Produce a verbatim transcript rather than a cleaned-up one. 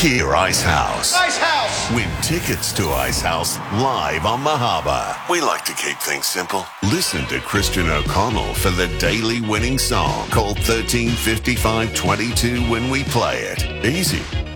Hear Ice House. Ice House! Win tickets to Ice House live on Mahaba. We like to keep things simple. Listen to Christian O'Connell for the daily winning song. Call thirteen fifty-five twenty-two when we play it. Easy.